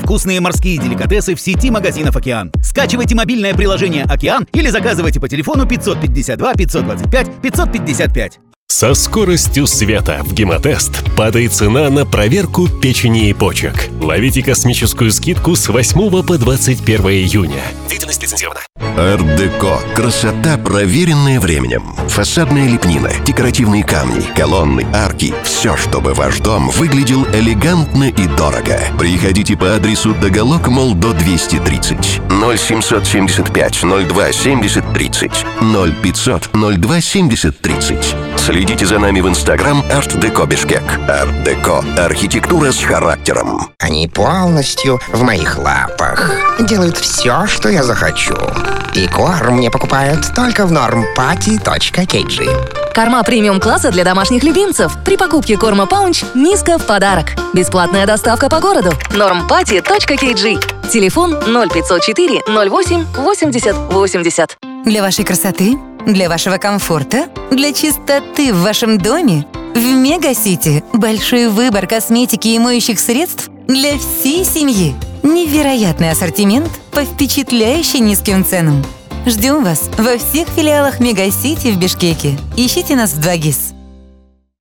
вкусные морские деликатесы в сети магазинов «Океан». Скачивайте мобильное приложение «Океан» или заказывайте по телефону 552 525 555. Со скоростью света в Гемотест падает цена на проверку печени и почек. Ловите космическую скидку с 8 по 21 июня. Деятельность лицензирована. Art-Deco. Красота, проверенная временем. Фасадная лепнина, декоративные камни, колонны, арки. Все, чтобы ваш дом выглядел элегантно и дорого. Приходите по адресу Доголок, Молдо 230. 0775 02 70 30. 0500 02 70 30. Следите за нами в Инстаграм Art-Deco Бишкек. Art-Deco. Архитектура с характером. Они полностью в моих лапах. Делают все, что я захочу. И корм мне покупают только в normpatty.kg. Корма премиум-класса для домашних любимцев. При покупке корма Паунч низко в подарок. Бесплатная доставка по городу. normpatty.kg. Телефон 0504 08 80 80. Для вашей красоты, для вашего комфорта, для чистоты в вашем доме в Мегасити большой выбор косметики и моющих средств для всей семьи. Невероятный ассортимент по впечатляюще низким ценам. Ждем вас во всех филиалах Мегасити в Бишкеке. Ищите нас в 2GIS.